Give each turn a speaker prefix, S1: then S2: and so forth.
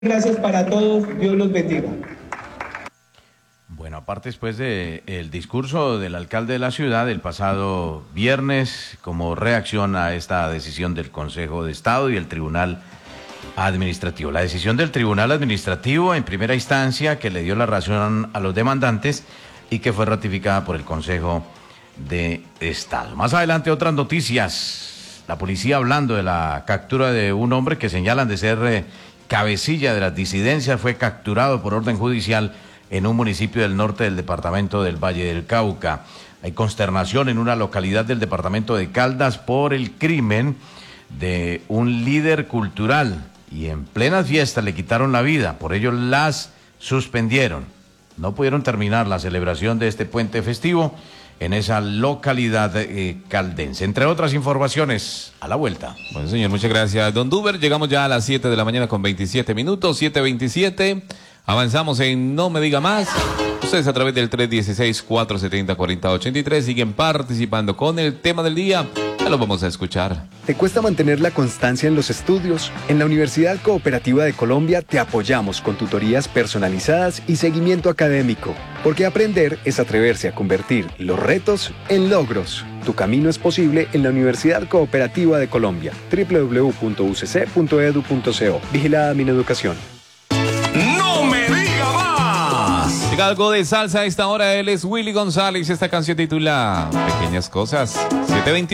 S1: Gracias para todos, Dios los bendiga.
S2: Bueno, aparte después del discurso del alcalde de la ciudad el pasado viernes, como reacción a esta decisión del Consejo de Estado y el Tribunal Administrativo. La decisión del Tribunal Administrativo en primera instancia que le dio la razón a los demandantes y que fue ratificada por el Consejo de Estado. Más adelante otras noticias. La policía hablando de la captura de un hombre que señalan de ser cabecilla de las disidencias, fue capturado por orden judicial en un municipio del norte del departamento del Valle del Cauca. Hay consternación en una localidad del departamento de Caldas por el crimen de un líder cultural y en plena fiesta le quitaron la vida, por ello las suspendieron. No pudieron terminar la celebración de este puente festivo en esa localidad caldense. Entre otras informaciones, a la vuelta.
S3: Bueno, señor, muchas gracias, don Duber. Llegamos ya a las 7 de la mañana con 27 minutos, 7:27. Avanzamos en No Me Diga Más. Ustedes a través del 316-470-4083 siguen participando con el tema del día. Ya lo vamos a escuchar.
S4: ¿Te cuesta mantener la constancia en los estudios? En la Universidad Cooperativa de Colombia te apoyamos con tutorías personalizadas y seguimiento académico. Porque aprender es atreverse a convertir los retos en logros. Tu camino es posible en la Universidad Cooperativa de Colombia. www.ucc.edu.co. Vigilada Mineducación.
S5: ¡No me diga más!
S3: Llega algo de salsa a esta hora. Él es Willy González. Esta canción titula Pequeñas Cosas. 7:28.